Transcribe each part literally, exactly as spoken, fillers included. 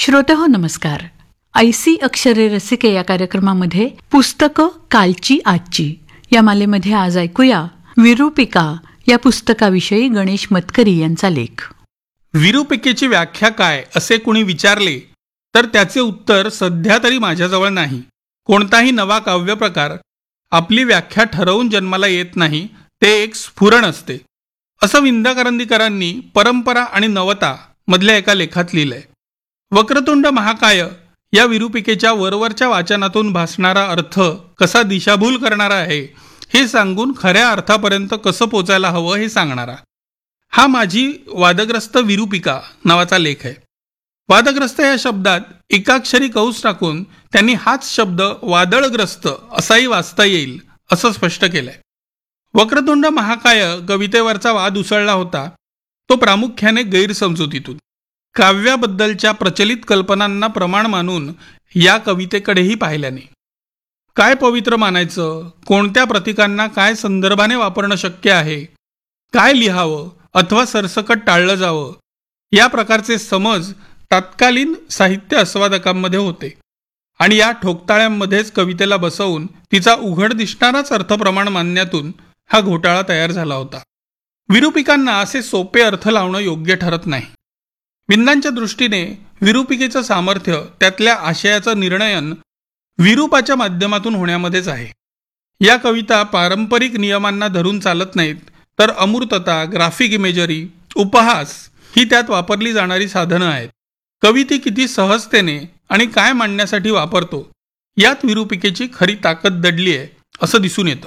श्रोतेहो नमस्कार. ऐसी अक्षरे रसिके या कार्यक्रमामध्ये पुस्तकं कालची आजची या मालेमध्ये आज ऐकूया विरूपिका या पुस्तकाविषयी गणेश मतकरी यांचा लेख. विरूपिकेची व्याख्या काय असे कुणी विचारले तर त्याचे उत्तर सध्या तरी माझ्याजवळ नाही. कोणताही नवा काव्यप्रकार आपली व्याख्या ठरवून जन्माला येत नाही, ते एक स्फुरण असते असं विंदा करंदीकरांनी परंपरा आणि नवता मधल्या एका लेखात लिहिलंय. वक्रतुंड महाकाय या विरूपिकेच्या वरवरच्या वाचनातून भासणारा अर्थ कसा दिशाभूल करणारा आहे हे सांगून खऱ्या अर्थापर्यंत कसं पोचायला हवं हे सांगणारा हा माझी वादग्रस्त विरूपिका नावाचा लेख आहे. वादग्रस्त या शब्दात एकाक्षरी कौस टाकून त्यांनी हाच शब्द वादळग्रस्त असाही वाचता येईल असं स्पष्ट केलंय. वक्रतुंड महाकाय कवितेवरचा वाद उसळला होता तो प्रामुख्याने गैरसमजुतीतून. काव्याबद्दलच्या प्रचलित कल्पनांना प्रमाण मानून या कवितेकडेही पाहिल्याने काय पवित्र मानायचं, कोणत्या प्रतीकांना काय संदर्भाने वापरणं शक्य आहे, काय लिहावं अथवा सरसकट टाळलं जावं या प्रकारचे समज तत्कालीन साहित्य आस्वादकांमध्ये होते आणि या ठोकताळ्यांमध्येच कवितेला बसवून तिचा उघड दिसणाराच अर्थप्रमाण मानण्यातून हा घोटाळा तयार झाला होता. विरूपिकांना असे सोपे अर्थ लावणं योग्य ठरत नाही. विंदांच्या दृष्टीने विरूपिकेचं सामर्थ्य त्यातल्या आशयाचं निर्णयन विरूपाच्या माध्यमातून होण्यामध्येच आहे. या कविता पारंपरिक नियमांना धरून चालत नाहीत, तर अमूर्तता, ग्राफिक इमेजरी, उपहास ही त्यात वापरली जाणारी साधनं आहेत. कवी ती किती सहजतेने आणि काय मांडण्यासाठी वापरतो यात विरूपिकेची खरी ताकद दडली आहे असं दिसून येतं.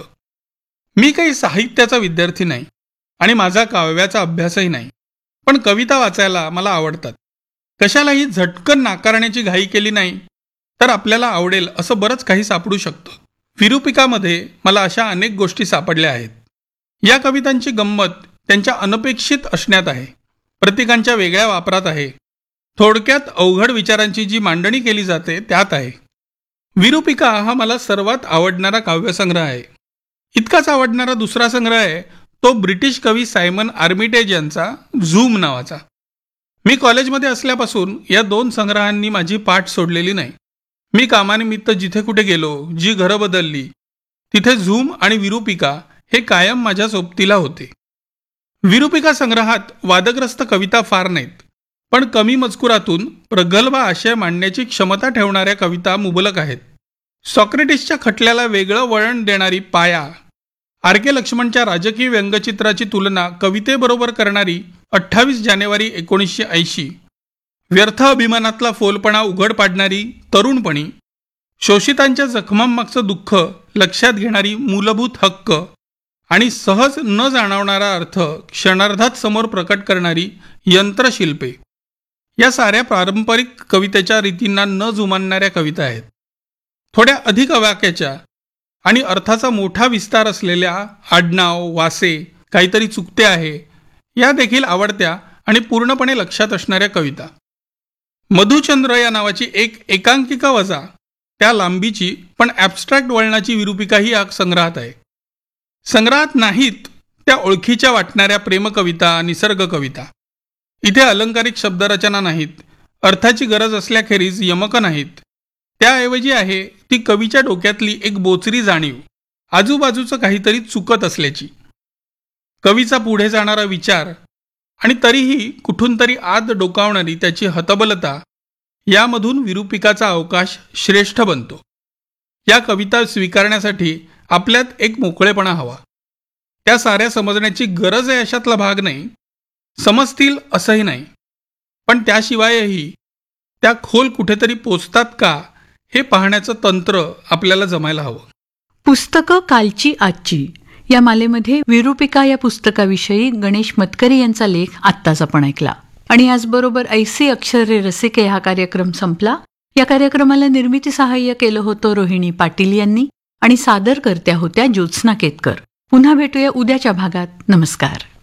मी काही साहित्याचा विद्यार्थी नाही आणि माझा काव्याचा अभ्यासही नाही, पण कविता वाचायला मला आवडतात. कशालाही झटकन नाकारण्याची घाई केली नाही तर आपल्याला आवडेल असं बरंच काही सापडू शकतं. विरूपिकामध्ये मला अशा अनेक गोष्टी सापडल्या आहेत. या कवितांची गंमत त्यांच्या अनपेक्षित असण्यात आहे, प्रतीकांच्या वेगळ्या वापरात आहे, थोडक्यात अवघड विचारांची जी मांडणी केली जाते त्यात आहे. विरूपिका हा मला सर्वात आवडणारा काव्यसंग्रह आहे. इतकाच आवडणारा दुसरा संग्रह आहे तो ब्रिटिश कवी सायमन आर्मिटेज यांचा झूम नावाचा. मी कॉलेजमध्ये असल्यापासून या दोन संग्रहांनी माझी पाठ सोडलेली नाही. मी कामानिमित्त जिथे कुठे गेलो, जी घरं बदलली, तिथे झूम आणि विरूपिका हे कायम माझ्या सोबतीला होते. विरूपिका संग्रहात वादग्रस्त कविता फार नाहीत, पण कमी मजकुरातून प्रगल्भ आशय मांडण्याची क्षमता ठेवणाऱ्या कविता मुबलक आहेत. सॉक्रेटिसच्या खटल्याला वेगळं वळण देणारी पाया, आर के लक्ष्मणच्या राजकीय व्यंगचित्राची तुलना कवितेबरोबर करणारी अठ्ठावीस जानेवारी एकोणीसशे ऐंशी, व्यर्थ अभिमानातला फोलपणा उघड पाडणारी तरुणपणी, शोषितांच्या जखमांमागचं दुःख लक्षात घेणारी मूलभूत हक्क आणि सहज न जाणवणारा अर्थ क्षणार्धात समोर प्रकट करणारी यंत्रशिल्पे या साऱ्या पारंपरिक कवितेच्या रीतींना न जुमानणाऱ्या कविता आहेत. थोड्या अधिक अवाक्याच्या आणि अर्थाचा मोठा विस्तार असलेल्या आडनाव, वासे, काहीतरी चुकते आहे या देखील आवडत्या आणि पूर्णपणे लक्षात असणाऱ्या कविता. मधुचंद्र या नावाची एक एकांकिका वजा त्या लांबीची पण ॲबस्ट्रॅक्ट वळणाची विरूपिकाही या संग्रहात आहे. संग्रहात नाहीत त्या ओळखीच्या वाटणाऱ्या प्रेमकविता, निसर्ग कविता. इथे अलंकारिक शब्दरचना नाहीत, अर्थाची गरज असल्याखेरीज यमक नाहीत. त्याऐवजी आहे ती कवीच्या डोक्यातली एक बोचरी जाणीव, आजूबाजूचं काहीतरी चुकत असल्याची. कवीचा पुढे जाणारा विचार आणि तरीही कुठून तरी आत डोकावणारी त्याची हतबलता यामधून विरूपिकाचा अवकाश श्रेष्ठ बनतो. या कविता स्वीकारण्यासाठी आपल्यात एक मोकळेपणा हवा. त्या साऱ्या समजण्याची गरज आहे अशातला भाग नाही, समजतील असंही नाही, पण त्याशिवायही त्या खोल कुठेतरी पोचतात का हे पाहण्याचं तंत्र आपल्याला जमायला हवं. पुस्तकं कालची आजची या मालेमध्ये विरूपिका या पुस्तकाविषयी गणेश मतकरी यांचा लेख आत्ताच आपण ऐकला. आणि याचबरोबर ऐसी अक्षरे रसिके हा कार्यक्रम संपला. या कार्यक्रमाला निर्मिती सहाय्य केलं होतं रोहिणी पाटील यांनी आणि सादर करत्या होत्या ज्योत्स्ना केतकर. पुन्हा भेटूया उद्याच्या भागात. नमस्कार.